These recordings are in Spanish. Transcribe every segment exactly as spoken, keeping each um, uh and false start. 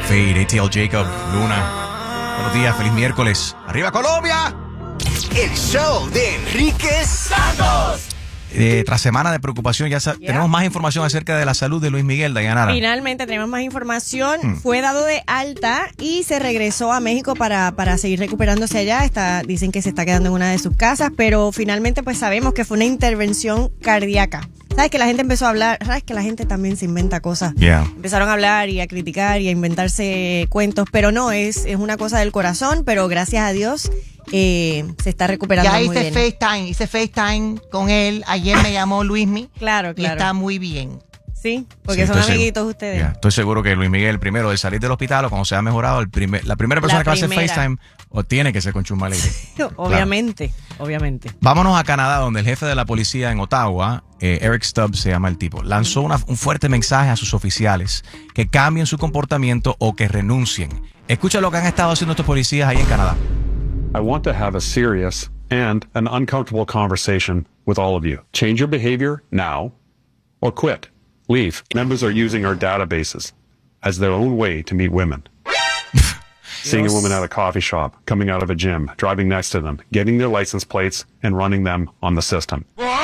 Fade, A T L Jacob, Luna. Buenos días, feliz miércoles. ¡Arriba Colombia! El show de Enrique Santos. Eh, tras semana de preocupación, ya yeah. tenemos más información acerca de la salud de Luis Miguel, Dayanara. Finalmente tenemos más información. Hmm. Fue dado de alta y se regresó a México para, para seguir recuperándose allá. Está, dicen que se está quedando en una de sus casas, pero finalmente pues sabemos que fue una intervención cardíaca. ¿Sabes que la gente empezó a hablar? ¿Sabes que la gente también se inventa cosas? Yeah. Empezaron a hablar y a criticar y a inventarse cuentos, pero no, es, es una cosa del corazón, pero gracias a Dios eh, se está recuperando ya muy hice bien. FaceTime, hice FaceTime con él. Ayer me llamó Luismi. Claro, claro. Y está muy bien. Sí, porque sí, son amiguitos seguro, ustedes. Yeah, estoy seguro que Luis Miguel, primero de salir del hospital o cuando se ha mejorado, el primer, la primera persona la que primera. va a hacer FaceTime o tiene que ser con Chumaleiro. Obviamente, claro. obviamente. Vámonos a Canadá, donde el jefe de la policía en Ottawa, eh, Eric Stubbs se llama el tipo, lanzó una, un fuerte mensaje a sus oficiales que cambien su comportamiento o que renuncien. Escucha lo que han estado haciendo estos policías ahí en Canadá. I want to have a serious and an uncomfortable conversation with all of you. Change your behavior now or quit. Leave. Members are using our databases as their own way to meet women. Seeing a woman at a coffee shop, coming out of a gym, driving next to them, getting their license plates, and running them on the system.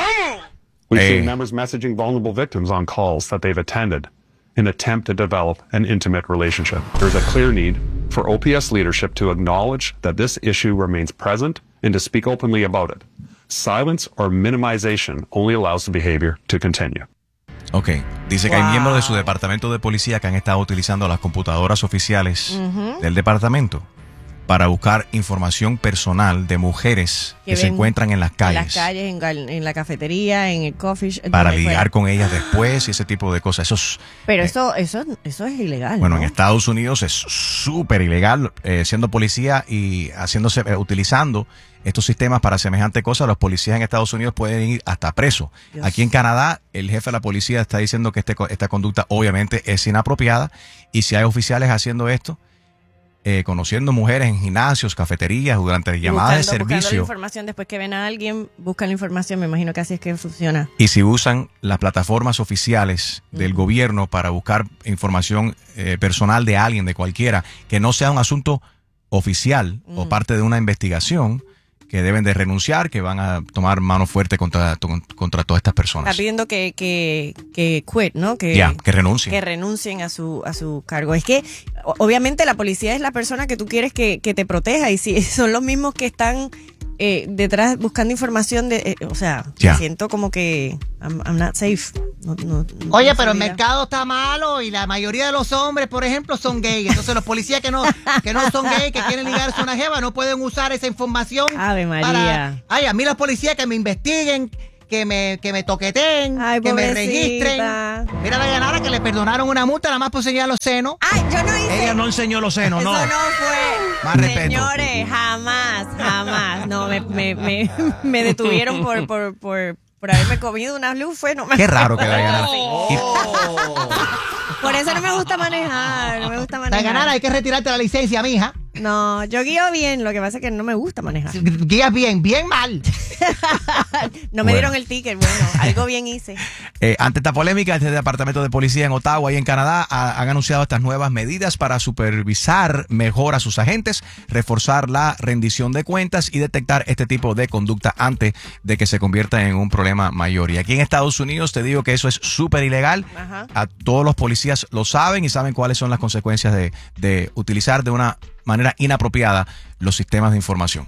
We've Hey. seen members messaging vulnerable victims on calls that they've attended in an attempt to develop an intimate relationship. There's a clear need for O P S leadership to acknowledge that this issue remains present and to speak openly about it. Silence or minimization only allows the behavior to continue. Ok, dice que Wow. hay miembros de su departamento de policía que han estado utilizando las computadoras oficiales Uh-huh. del departamento para buscar información personal de mujeres que, Que se ven encuentran en las calles. En las calles, en, gal- en la cafetería, en el coffee shop. Para donde ligar fuera. con ellas después y ese tipo de cosas. Eso es, Pero eh, eso, eso, eso es ilegal. bueno, ¿no? en Estados Unidos es súper ilegal, eh, siendo policía y haciéndose, eh, utilizando estos sistemas para semejante cosa. Los policías en Estados Unidos pueden ir hasta preso. Dios. Aquí en Canadá, el jefe de la policía está diciendo que este, esta conducta obviamente es inapropiada y si hay oficiales haciendo esto, eh, conociendo mujeres en gimnasios, cafeterías, durante Y llamadas buscando, de buscando la servicio. información después que ven a alguien, buscan la información. Me imagino que así es que funciona. Y si usan las plataformas oficiales del Ujú. gobierno para buscar información eh, personal de alguien, de cualquiera, que no sea un asunto oficial Mm. o parte de una investigación, que deben de renunciar, que van a tomar mano fuerte contra, to- contra todas estas Está personas. pidiendo que, que, que quit, ¿no? Que, Ya, que renuncien. que renuncien a su, a su cargo. Es que, o- obviamente, la policía es la persona que tú quieres que, que te proteja. Y si son los mismos que están eh, detrás buscando información, de, eh, o sea, Ya. me siento como que I'm, I'm not safe. No- no- no Oye, tengo pero el seguridad. mercado está malo y la mayoría de los hombres, por ejemplo, son gays. Entonces los policías que no, que no son gays, que quieren ligarse a una jeva, no pueden usar esa información. Ave María. Para, ay, a mí los policías que me investiguen, que me, que me toqueteen, Ay, que me pobrecita. registren. Mira la ganada que le perdonaron una multa nada más por enseñar los senos. Ay, yo no hice. Ella no enseñó los senos, Eso no. no fue. Más respeto. Señores, jamás, jamás. No, me, me, me, me detuvieron por, por, por, por haberme comido una luz. Fue, no me Qué raro que Dayanara. Por eso no me gusta manejar. No me gusta La manejar. ganada hay que retirarte la licencia, mija. No, yo guío bien. Lo que pasa es que no me gusta manejar. Guías bien, bien mal. No me Bueno. dieron el ticket. Bueno, algo bien hice. Eh, ante esta polémica, este departamento de policía en Ottawa y en Canadá ha- han anunciado estas nuevas medidas para supervisar mejor a sus agentes, reforzar la rendición de cuentas y detectar este tipo de conducta antes de que se convierta en un problema mayor. Y aquí en Estados Unidos te digo que eso es súper ilegal. Ajá. A todos los policías lo saben y saben cuáles son las consecuencias de, de utilizar de una manera inapropiada los sistemas de información.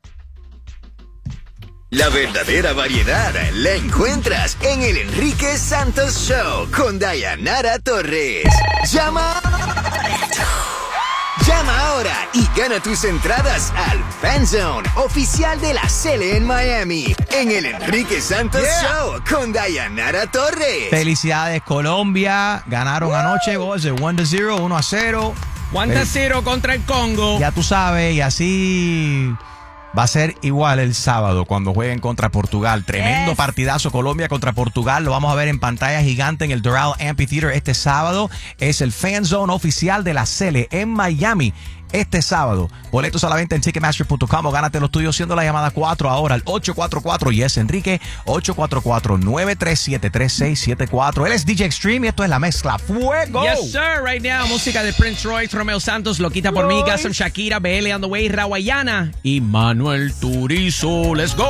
La verdadera variedad la encuentras en el Enrique Santos Show con Dayanara Torres. Llama. Llama ahora y gana tus entradas al Fan Zone oficial de la Cele en Miami en el Enrique Santos Yeah. Show con Dayanara Torres. Felicidades, Colombia. Ganaron anoche, goles de uno a cero, uno a cero. One a cero contra el Congo. Ya tú sabes, y así va a ser igual el sábado cuando jueguen contra Portugal. Tremendo Yes. partidazo Colombia contra Portugal. Lo vamos a ver en pantalla gigante en el Doral Amphitheater este sábado. Es el Fan Zone oficial de la Cele en Miami. este sábado. Boletos a la venta en ticketmaster punto com o gánate los tuyos siendo la llamada cuatro ahora al ocho cuatro cuatro yes Enrique, ocho cuatro cuatro, nueve tres siete, tres seis siete cuatro. Él es D J Extreme y esto es la mezcla Fuego. Yes, sir. Right now, música de Prince Royce, Romeo Santos, Loquita por mí, Gasam Shakira, B L on the way, Rawayana y Manuel Turizo. Let's go.